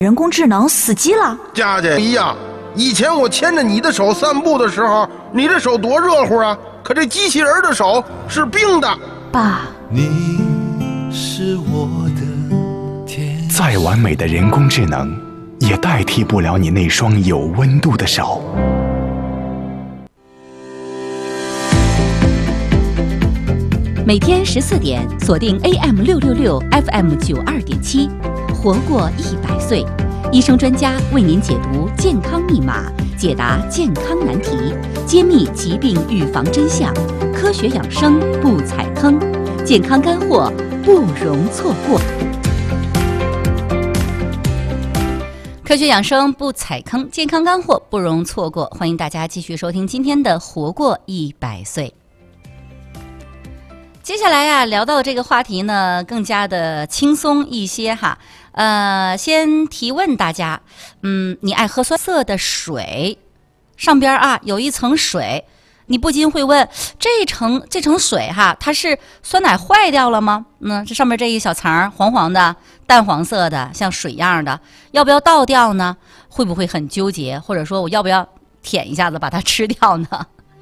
人工智能死机了。 佳佳一样，以前我牵着你的手散步的时候，你的手多热乎啊！可这机器人的手是冰的。 爸， 你是我的天。 再完美的人工智能，也代替不了你那双有温度的手。 每天14点，锁定 AM666 FM92.7，活过100岁。医生专家为您解读健康密码，解答健康难题，揭秘疾病预防真相。科学养生不踩坑，健康干货不容错过。科学养生不踩坑，健康干货不容错过。欢迎大家继续收听今天的活过100岁。接下来呀，聊到这个话题呢，更加的轻松一些哈。先提问大家，你爱喝酸涩的水，上边有一层水，你不禁会问，这层水哈，它是酸奶坏掉了吗？这上面这一小层黄黄的、淡黄色的，像水样的，要不要倒掉呢？会不会很纠结？或者说我要不要舔一下子把它吃掉呢？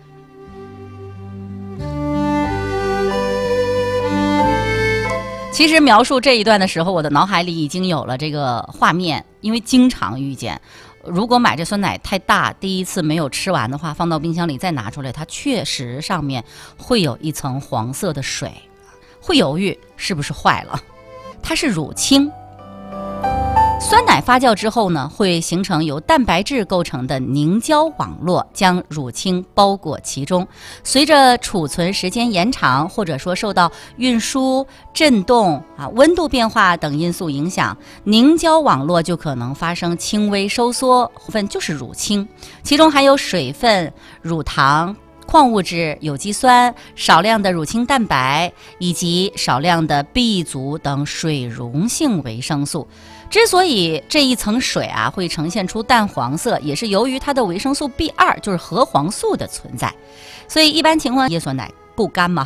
其实描述这一段的时候，我的脑海里已经有了这个画面，因为经常遇见。如果买这酸奶太大，第一次没有吃完的话，放到冰箱里再拿出来，它确实上面会有一层黄色的水，会犹豫是不是坏了。它是乳清。酸奶发酵之后呢，会形成由蛋白质构成的凝胶网络，将乳清包裹其中。随着储存时间延长，或者说受到运输、震动、温度变化等因素影响，凝胶网络就可能发生轻微收缩，分就是乳清，其中含有水分、乳糖、矿物质、有机酸、少量的乳清蛋白以及少量的 B 族等水溶性维生素。之所以这一层水会呈现出淡黄色，也是由于它的维生素 B2 就是核黄素的存在。所以一般情况椰酸奶不干嘛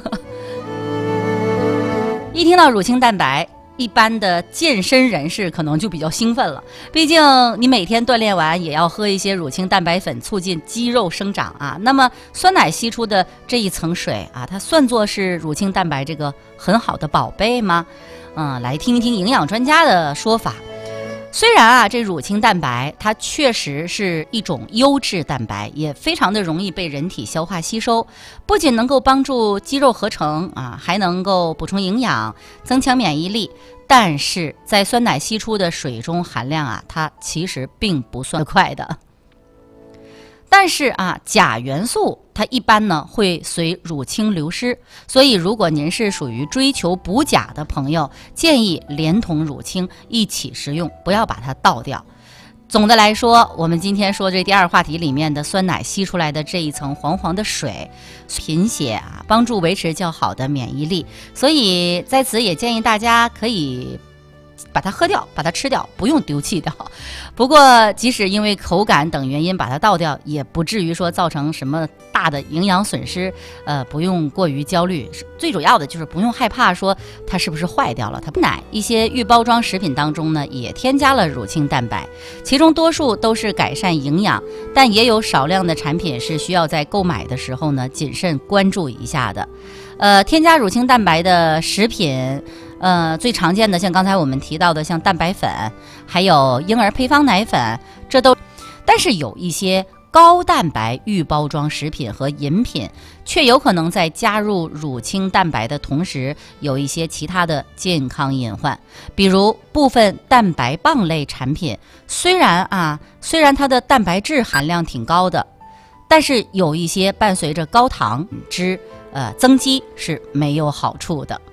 一听到乳清蛋白，一般的健身人士可能就比较兴奋了，毕竟你每天锻炼完也要喝一些乳清蛋白粉，促进肌肉生长啊。那么酸奶析出的这一层水它算作是乳清蛋白这个很好的宝贝吗？来听一听营养专家的说法。虽然这乳清蛋白它确实是一种优质蛋白，也非常的容易被人体消化吸收，不仅能够帮助肌肉合成还能够补充营养，增强免疫力。但是在酸奶析出的水中含量它其实并不算快的。但是钾元素它一般呢会随乳清流失，所以如果您是属于追求补钾的朋友，建议连同乳清一起食用，不要把它倒掉。总的来说，我们今天说这第二话题里面的酸奶析出来的这一层黄黄的水，贫血帮助维持较好的免疫力，所以在此也建议大家可以把它喝掉，把它吃掉，不用丢弃掉。不过即使因为口感等原因把它倒掉，也不至于说造成什么大的营养损失，不用过于焦虑。最主要的就是不用害怕说它是不是坏掉了。它奶一些预包装食品当中呢，也添加了乳清蛋白，其中多数都是改善营养，但也有少量的产品是需要在购买的时候呢谨慎关注一下的。添加乳清蛋白的食品最常见的像刚才我们提到的像蛋白粉，还有婴儿配方奶粉，但是有一些高蛋白预包装食品和饮品却有可能在加入乳清蛋白的同时有一些其他的健康隐患。比如部分蛋白棒类产品，虽然它的蛋白质含量挺高的，但是有一些伴随着高糖脂增肌是没有好处的。